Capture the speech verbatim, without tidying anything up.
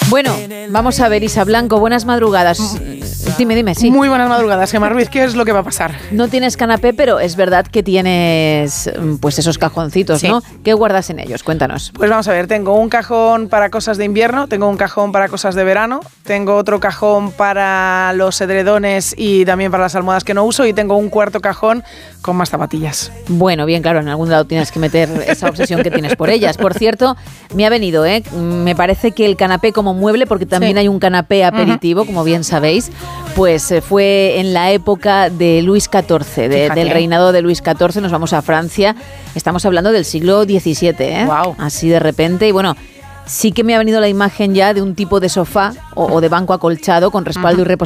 Bueno, vamos a ver, Isa Blanco, buenas madrugadas. Dime, dime, sí. Muy buenas madrugadas, Gemma Ruiz, ¿qué es lo que va a pasar? No tienes canapé, pero es verdad que tienes pues esos cajoncitos, sí. ¿no? ¿Qué guardas en ellos? Cuéntanos. Pues vamos a ver, tengo un cajón para cosas de invierno, tengo un cajón para cosas de verano, tengo otro cajón para los edredones y también para las almohadas que no uso, y tengo un cuarto cajón con más zapatillas. Bueno, bien, claro, en algún lado tienes que meter esa obsesión que tienes por ellas. Por cierto, me ha venido, ¿eh? Me parece que el canapé como mueble, porque también sí. hay un canapé aperitivo, uh-huh. como bien sabéis, pues fue en la época de Luis catorce, de, del reinado de Luis catorce. Nos vamos a Francia, estamos hablando del siglo diecisiete, ¿eh? Wow. Así de repente, y bueno, sí que me ha venido la imagen ya de un tipo de sofá o, o de banco acolchado con respaldo uh-huh. y reposición